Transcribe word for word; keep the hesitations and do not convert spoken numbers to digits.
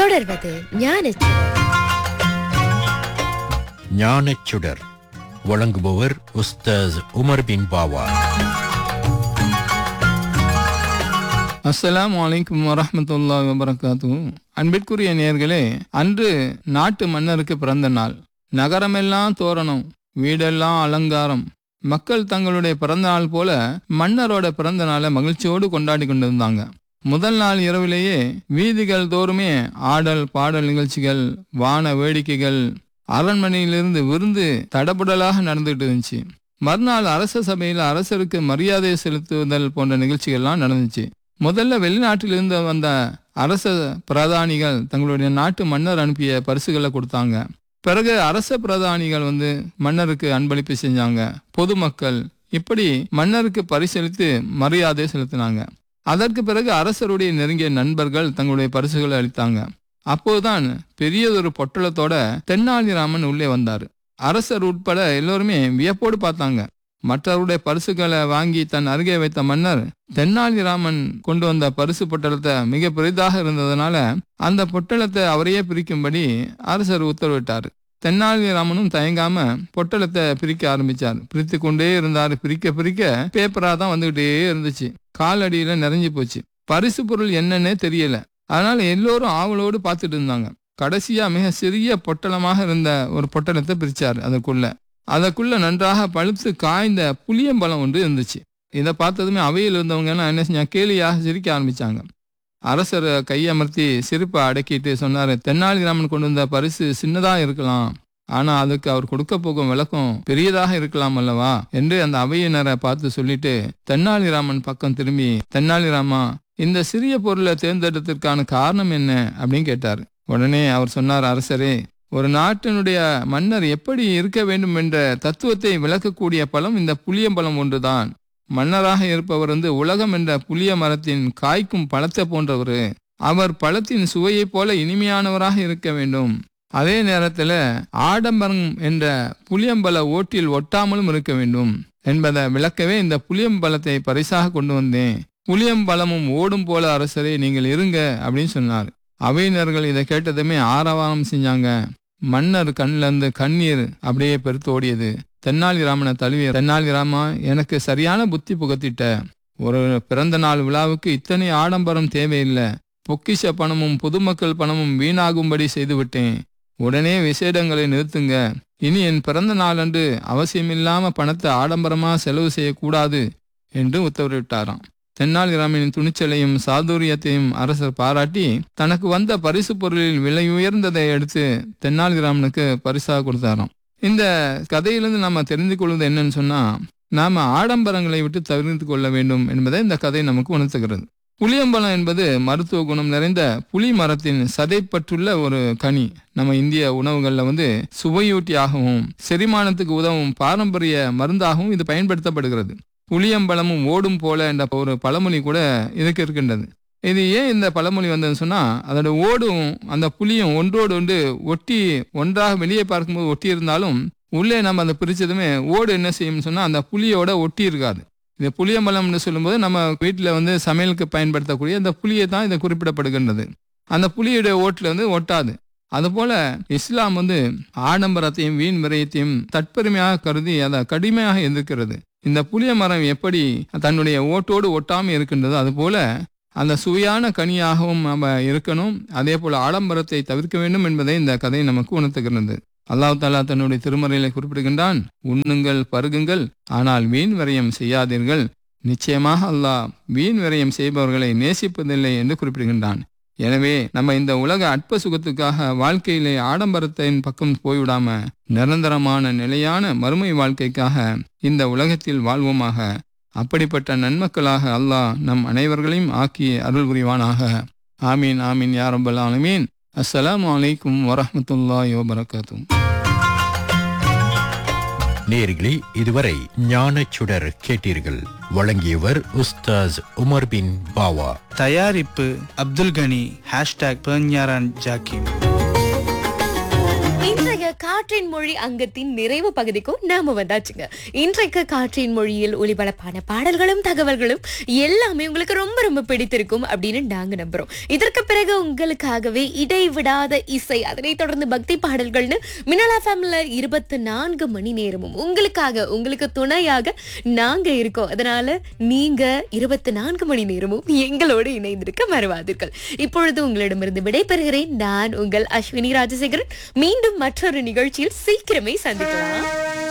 தொடர்வது ஞானச்சுடர். ஞானச்சுடர் வழங்குபவர் உஸ்தாஸ் உமர் பின் பாவா. அஸ்ஸலாமு அலைக்கும் வரஹ்மத்துல்லாஹி வபரகாத்துஹு. அன்பிற்குரிய நேயர்களே, அன்று நாட்டு மன்னருக்கு பிறந்த நாள். நகரமெல்லாம் தோரணம், வீடெல்லாம் அலங்காரம். மக்கள் தங்களுடைய பிறந்த நாள் போல மன்னரோட பிறந்த நாளை மகிழ்ச்சியோடு கொண்டாடி கொண்டிருந்தாங்க. முதல் நாள் இரவிலேயே வீதிகள் தோறுமே ஆடல் பாடல் நிகழ்ச்சிகள், வான வேடிக்கைகள், அரண்மனையிலிருந்து விருந்து தடபுடலாக நடந்துகிட்டு இருந்துச்சு. மறுநாள் அரச சபையில் அரசருக்கு மரியாதை செலுத்துதல் போன்ற நிகழ்ச்சிகள்லாம் நடந்துச்சு. முதல்ல வெளிநாட்டிலிருந்து வந்த அரச பிரதானிகள் தங்களுடைய நாட்டு மன்னர் அனுப்பிய பரிசுகளை கொடுத்தாங்க. பிறகு அரச பிரதானிகள் வந்து மன்னருக்கு அன்பளிப்பு செஞ்சாங்க. பொதுமக்கள் இப்படி மன்னருக்கு பரிசளித்து மரியாதை செலுத்தினாங்க. அதற்கு பிறகு அரசருடைய நெருங்கிய நண்பர்கள் தங்களுடைய பரிசுகளை அளித்தாங்க. அப்போதுதான் பெரியதொரு பொட்டலத்தோட தென்னாலிராமன் உள்ளே வந்தார். அரசர் உட்பட எல்லோருமே வியப்போடு பார்த்தாங்க. மற்றவருடைய பரிசுகளை வாங்கி தன் அருகே வைத்த மன்னர் தென்னாலிராமன் கொண்டு வந்த பரிசு பொட்டலத்தை மிக பெரிதாக இருந்ததுனால அந்த பொட்டலத்தை அவரையே பிரிக்கும்படி அரசர் உத்தரவிட்டார். தென்னாலிராமனும் தயங்காம பொட்டலத்தை பிரிக்க ஆரம்பிச்சார். பிரித்து கொண்டே இருந்தார். பிரிக்க பிரிக்க பேப்பரா தான் வந்துகிட்டே இருந்துச்சு. காலடியில நிறைஞ்சு போச்சு. பரிசு பொருள் என்னன்னே தெரியல. அதனால எல்லோரும் ஆவலோடு பார்த்துட்டு இருந்தாங்க. கடைசியா மிக சிறிய பொட்டலமாக இருந்த ஒரு பொட்டலத்தை பிரிச்சார். அதுக்குள்ள அதற்குள்ள நன்றாக பழுத்து காய்ந்த புளியம்பழம் ஒன்று இருந்துச்சு. இதை பார்த்ததுமே அவையில் இருந்தவங்க எல்லாம் என்ன செஞ்சாங்க, கேலியாக சிரிக்க ஆரம்பிச்சாங்க. அரசர் கையமர்த்தி சிரிப்பை அடக்கிட்டு சொன்னாரு, தென்னாலிராமன் கொண்டு வந்த பரிசு சின்னதா இருக்கலாம், ஆனா அதுக்கு அவர் கொடுக்க போகும் விளக்கம் பெரியதாக இருக்கலாம் அல்லவா என்று அந்த அவையினரை பார்த்து சொல்லிட்டு தென்னாலிராமன் பக்கம் திரும்பி, தென்னாலிராமா, இந்த சிறிய பொருளை தேர்ந்தெடுத்ததற்கான காரணம் என்ன அப்படின்னு கேட்டார். உடனே அவர் சொன்னார், அரசரே, ஒரு நாட்டினுடைய மன்னர் எப்படி இருக்க வேண்டும் என்ற தத்துவத்தை விளக்கக்கூடிய பழம் இந்த புளியம்பழம் ஒன்றுதான். மன்னராக இருப்பவர் வந்து உலகம் என்ற புளிய மரத்தின் காய்க்கும் பழத்தை போன்றவர். அவர் பழத்தின் சுவையை போல இனிமையானவராக இருக்க வேண்டும். அதே நேரத்துல ஆடம்பரம் என்ற புளியம்பழ ஓட்டில் ஒட்டாமலும் இருக்க வேண்டும் என்பதை விளக்கவே இந்த புளியம்பழத்தை பரிசாக கொண்டு வந்தேன். புளியம்பழமும் ஓடும் போல அரசரே நீங்கள் இருங்க அப்படின்னு சொன்னார். அவையினர்கள் இதை கேட்டதுமே ஆரவாரம் செஞ்சாங்க. மன்னர் கண்ணில் இருந்து கண்ணீர் அப்படியே பெருத்து ஓடியது. தென்னாலிராமனை தழுவிய, தென்னாலிராமா, எனக்கு சரியான புத்தி புகத்திட்ட. ஒரு பிறந்த நாள் விழாவுக்கு இத்தனை ஆடம்பரம் தேவையில்லை. பொக்கிஷ பணமும் பொதுமக்கள் பணமும் வீணாகும்படி செய்துவிட்டேன். உடனே விசேடங்களை நிறுத்துங்க. இனி என் பிறந்த நாளன்று அவசியமில்லாம பணத்தை ஆடம்பரமா செலவு செய்யக்கூடாது என்று உத்தரவிட்டாராம். தென்னாலிராமனின் துணிச்சலையும் சாதுரியத்தையும் அரசர் பாராட்டி தனக்கு வந்த பரிசு பொருளில் விலை உயர்ந்ததை எடுத்து தென்னாலிராமனுக்கு பரிசாக கொடுத்தாராம். இந்த கதையிலிருந்து நாம தெரிந்து கொள்வது என்னன்னு சொன்னா, நாம ஆடம்பரங்களை விட்டு தவிர்த்து கொள்ள வேண்டும் என்பதை இந்த கதை நமக்கு உணர்த்துகிறது. புளியம்பழம் என்பது மருத்துவ குணம் நிறைந்த புளி மரத்தின் சதைப்பற்றுள்ள ஒரு கனி. நம்ம இந்திய உணவுகள்ல வந்து சுவையூட்டியாகவும் செரிமானத்துக்கு உதவும் பாரம்பரிய மருந்தாகவும் இது பயன்படுத்தப்படுகிறது. புளியம்பழமும் ஓடும் போல என்ற ஒரு பழமொழி கூட இதுக்கு இருக்கின்றது. இது ஏன் இந்த பழமொழி வந்ததுன்னு சொன்னா, அதோட ஓடும் அந்த புளியும் ஒன்றோடு ஒன்று ஒட்டி ஒன்றாக வெளியே பார்க்கும்போது ஒட்டி இருந்தாலும் உள்ளே நம்ம அதை பிரிச்சதுமே ஓடு என்ன செய்யும்னு சொன்னா அந்த புளியோட ஒட்டி இருக்காது. இந்த புளியம்பழம்னு சொல்லும்போது நம்ம வீட்டில் வந்து சமையலுக்கு பயன்படுத்தக்கூடிய அந்த புளியை தான் இதை குறிப்பிடப்படுகின்றது. அந்த புளியுடைய ஓட்டில் வந்து ஒட்டாது. அதுபோல இஸ்லாம் வந்து ஆடம்பரத்தையும் வீண் விரயத்தையும் தற்பெருமையாக கருதி அதை கடுமையாக எதிர்க்கிறது. இந்த புளிய மரம் எப்படி தன்னுடைய ஓட்டோடு ஒட்டாமல் இருக்கின்றதோ அதுபோல அந்த சுவையான கனியாகவும் நம்ம இருக்கணும். அதே போல ஆடம்பரத்தை தவிர்க்க வேண்டும் என்பதை இந்த கதை நமக்கு உணர்த்துகிறது. அல்லாஹ் தஆலா தன்னுடைய திருமறையிலே குறிப்பிடுகின்றான், உண்ணுங்கள் பருகுங்கள், ஆனால் வீண் விரயம் செய்யாதீர்கள். நிச்சயமாக அல்லாஹ் வீண் விரயம் செய்பவர்களை நேசிப்பதில்லை என்று குறிப்பிடுகின்றான். எனவே நம்ம இந்த உலக அற்ப சுகத்துக்காக வாழ்க்கையிலே ஆடம்பரத்தின் பக்கம் போய்விடாம நிரந்தரமான நிலையான மறுமை வாழ்க்கைக்காக இந்த உலகத்தில் வாழ்வோமாக. அப்படிப்பட்ட நன்மக்களாக அல்லாஹ் நம் அனைவர்களையும் ஆக்கி அருள் புரிவானாக. ஆமீன் ஆமீன் யா ரப்பல் ஆலமீன். அஸ்ஸலாமு அலைக்கும் வரஹ்மத்துல்லாஹி வபரகாத்துஹு. நேயர்களே, இதுவரை ஞானச்சுடர் கேட்டீர்கள். வழங்கியவர் உஸ்தாஸ் உமர் பின் பாவா. தயாரிப்பு அப்துல் கனி. ஹேஷ்டாக் பெர்ஞாரான் ஜாக்கிம். இன்றைய காற்றின் மொழி அங்கத்தின் நிறைவு பகுதிக்கும் நாம வந்தாச்சுங்க. இன்றைக்கு காற்றின் மொழியில் ஒளிபரப்பான பாடல்களும் தகவல்களும் எல்லாமே உங்களுக்கு ரொம்ப ரொம்ப பிடித்திருக்கும் அப்படின்னு நாங்க நம்புறோம். இதற்கு பிறகு உங்களுக்காகவே இடைவிடாத இசை, அதனை தொடர்ந்து பக்தி பாடல்கள்னு மின்னல் எஃப்எம்ல இருபத்தி நான்கு மணி நேரமும் உங்களுக்காக, உங்களுக்கு துணையாக நாங்க இருக்கோம். அதனால நீங்க இருபத்தி நான்கு மணி நேரமும் எங்களோடு இணைந்திருக்க மறவாதீர்கள். இப்பொழுது உங்களிடமிருந்து விடைபெறுகிறேன். நான் உங்கள் அஸ்வினி ராஜசேகரன். மீண்டும் மற்றொரு நிகழ்ச்சியில் சீக்கிரமே சந்திக்கலாம்.